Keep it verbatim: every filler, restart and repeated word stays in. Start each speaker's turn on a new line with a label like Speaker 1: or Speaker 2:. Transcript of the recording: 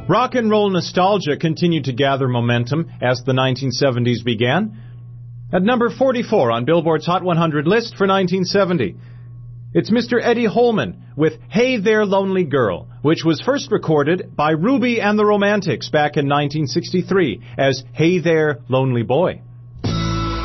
Speaker 1: Rock and roll nostalgia continued to gather momentum as the nineteen seventies began. At number forty-four on Billboard's Hot one hundred list for nineteen seventy, it's Mister Eddie Holman with Hey There Lonely Girl, which was first recorded by Ruby and the Romantics back in nineteen sixty-three as Hey There Lonely Boy.